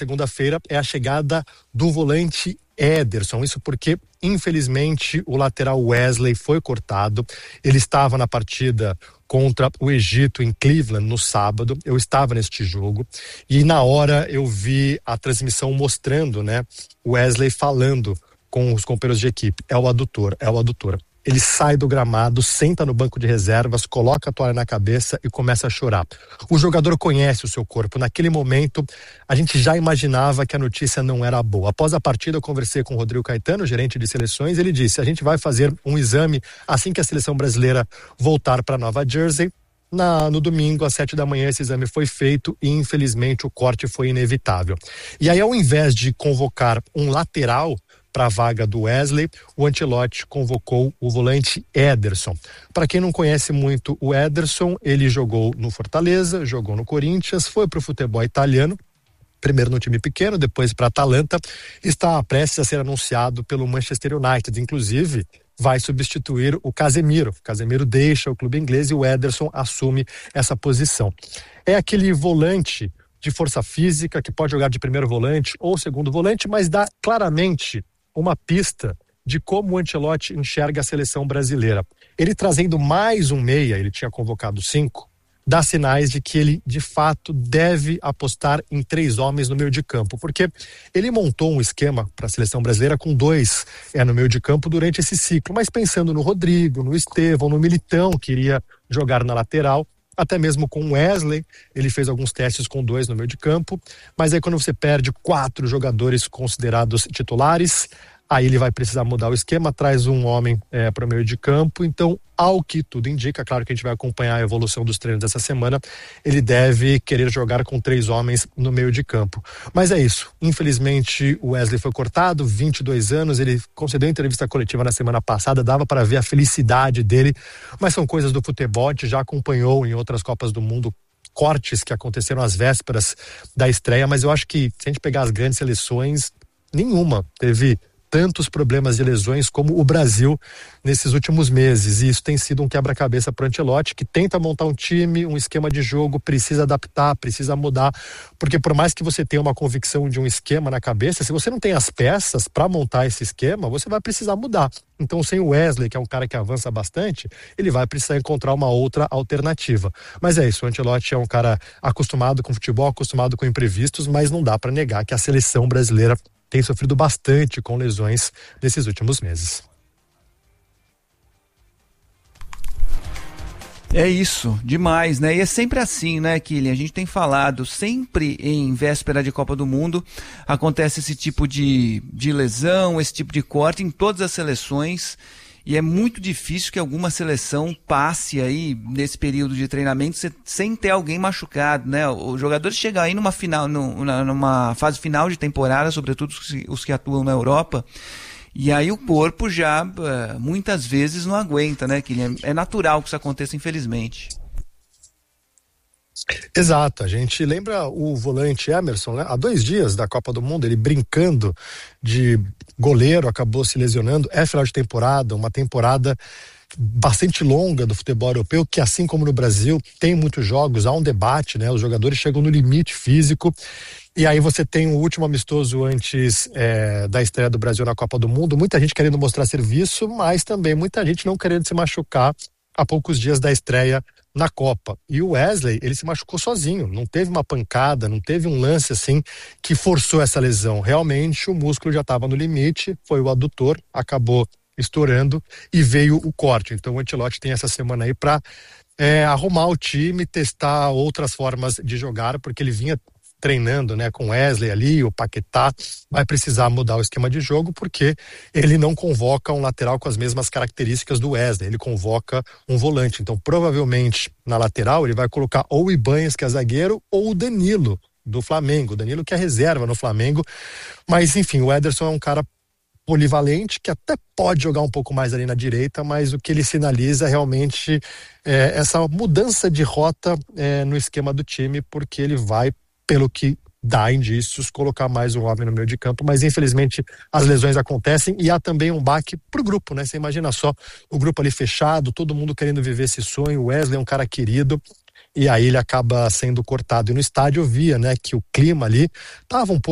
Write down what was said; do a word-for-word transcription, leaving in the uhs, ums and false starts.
segunda-feira é a chegada do volante Ederson. Isso porque, infelizmente, o lateral Wesley foi cortado. Ele estava na partida contra o Egito em Cleveland no sábado. Eu estava neste jogo e na hora eu vi a transmissão mostrando, né, Wesley falando com os companheiros de equipe. É o adutor, é o adutor. Ele sai do gramado, senta no banco de reservas, coloca a toalha na cabeça e começa a chorar. O jogador conhece o seu corpo. Naquele momento, a gente já imaginava que a notícia não era boa. Após a partida, eu conversei com o Rodrigo Caetano, gerente de seleções. Ele disse: a gente vai fazer um exame assim que a seleção brasileira voltar para Nova Jersey. Na, no domingo, às sete da manhã, esse exame foi feito e, infelizmente, o corte foi inevitável. E aí, ao invés de convocar um lateral para a vaga do Wesley, o Ancelotti convocou o volante Ederson. Para quem não conhece muito o Ederson, ele jogou no Fortaleza, jogou no Corinthians, foi para o futebol italiano, primeiro no time pequeno, depois para a Atalanta, está prestes a ser anunciado pelo Manchester United, inclusive vai substituir o Casemiro. O Casemiro deixa o clube inglês e o Ederson assume essa posição. É aquele volante de força física que pode jogar de primeiro volante ou segundo volante, mas dá claramente uma pista de como o Ancelotti enxerga a seleção brasileira. Ele trazendo mais um meia, ele tinha convocado cinco, dá sinais de que ele, de fato, deve apostar em três homens no meio de campo, porque ele montou um esquema para a seleção brasileira com dois é, no meio de campo durante esse ciclo, mas pensando no Rodrigo, no Estevão, no Militão, que iria jogar na lateral, até mesmo com o Wesley, ele fez alguns testes com dois no meio de campo, mas aí quando você perde quatro jogadores considerados titulares, aí ele vai precisar mudar o esquema, traz um homem é, para o meio de campo. Então, ao que tudo indica, claro que a gente vai acompanhar a evolução dos treinos dessa semana, ele deve querer jogar com três homens no meio de campo. Mas é isso, infelizmente o Wesley foi cortado, vinte e dois anos, ele concedeu entrevista coletiva na semana passada, dava para ver a felicidade dele, mas são coisas do futebol, a gente já acompanhou em outras Copas do Mundo cortes que aconteceram às vésperas da estreia, mas eu acho que se a gente pegar as grandes seleções, nenhuma teve tantos problemas de lesões como o Brasil nesses últimos meses, e isso tem sido um quebra-cabeça para o Ancelotti, que tenta montar um time, um esquema de jogo, precisa adaptar, precisa mudar, porque por mais que você tenha uma convicção de um esquema na cabeça, se você não tem as peças para montar esse esquema, você vai precisar mudar. Então, sem o Wesley, que é um cara que avança bastante, ele vai precisar encontrar uma outra alternativa. Mas é isso, o Ancelotti é um cara acostumado com futebol, acostumado com imprevistos, mas não dá para negar que a seleção brasileira tem sofrido bastante com lesões nesses últimos meses. É isso, demais, né? E é sempre assim, né, Kylian? A gente tem falado, sempre em véspera de Copa do Mundo, acontece esse tipo de, de lesão, esse tipo de corte em todas as seleções. E é muito difícil que alguma seleção passe aí nesse período de treinamento sem ter alguém machucado, né? O jogador chega aí numa final, numa fase final de temporada, sobretudo os que atuam na Europa, e aí o corpo já muitas vezes não aguenta, né? Que é natural que isso aconteça, infelizmente. Exato, a gente lembra o volante Emerson, né? Há dois dias da Copa do Mundo, ele brincando de goleiro, acabou se lesionando. É final de temporada, uma temporada bastante longa do futebol europeu, que assim como no Brasil, tem muitos jogos, há um debate, né? Os jogadores chegam no limite físico, e aí você tem o último amistoso antes é, da estreia do Brasil na Copa do Mundo, muita gente querendo mostrar serviço, mas também muita gente não querendo se machucar há poucos dias da estreia na Copa. E o Wesley, ele se machucou sozinho, não teve uma pancada, não teve um lance assim que forçou essa lesão. Realmente o músculo já estava no limite, foi o adutor, acabou estourando e veio o corte. Então o Ancelotti tem essa semana aí para é, arrumar o time, testar outras formas de jogar, porque ele vinha treinando, né, com Wesley ali, o Paquetá, vai precisar mudar o esquema de jogo, porque ele não convoca um lateral com as mesmas características do Wesley, ele convoca um volante. Então provavelmente na lateral ele vai colocar ou o Ibanez, que é zagueiro, ou o Danilo do Flamengo, Danilo que é reserva no Flamengo. Mas enfim, o Ederson é um cara polivalente, que até pode jogar um pouco mais ali na direita, mas o que ele sinaliza realmente é essa mudança de rota é, no esquema do time, porque ele vai, pelo que dá indícios, colocar mais um homem no meio de campo, mas infelizmente as lesões acontecem e há também um baque pro grupo, né? Você imagina só, o grupo ali fechado, todo mundo querendo viver esse sonho, o Wesley é um cara querido, e aí ele acaba sendo cortado. E no estádio eu via, né, que o clima ali tava um pouco